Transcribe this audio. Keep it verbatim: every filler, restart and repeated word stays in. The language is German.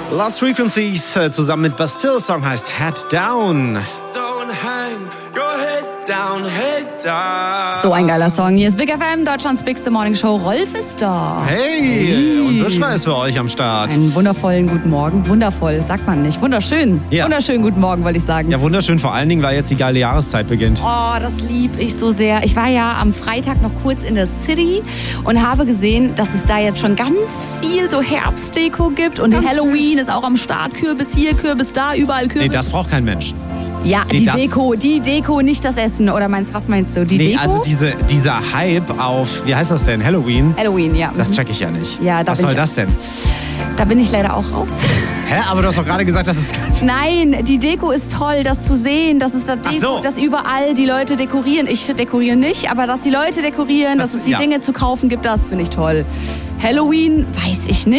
Lost Frequencies äh, zusammen mit Bastille. Song heißt Head Down. Don't hang your head down, head down. So ein geiler Song. Hier ist Big F M, Deutschlands bigste Morning Show. Rolf ist da. Hey, Hey. und Buschra ist für euch am Start. Einen wundervollen guten Morgen. Wundervoll, sagt man nicht. Wunderschön. Ja. Wunderschönen guten Morgen, wollte ich sagen. Ja, wunderschön, vor allen Dingen, weil jetzt die geile Jahreszeit beginnt. Oh, das lieb ich so sehr. Ich war ja am Freitag noch kurz in der City und habe gesehen, dass es da jetzt schon ganz viel so Herbstdeko gibt. Und Ganz Halloween süß. ist auch am Start. Kürbis hier, Kürbis da, überall Kürbis. Nee, das braucht kein Mensch. ja, nee, die das- Deko, die Deko, nicht das Essen. Oder meinst, was meinst du? Die Nee, Deko? also diese, dieser Hype auf, wie heißt das denn, Halloween, Halloween, ja. das Mhm. check ich ja nicht. Ja, da Was bin soll ich- das denn? Da bin ich leider auch raus. Hä, aber du hast doch gerade gesagt, das ist... Nein, die Deko ist toll, das zu sehen, dass es da Deko, Ach so. dass überall die Leute dekorieren. Ich dekoriere nicht, aber dass die Leute dekorieren, Das- dass es die ja. Dinge zu kaufen gibt, das finde ich toll. Halloween, weiß ich nicht.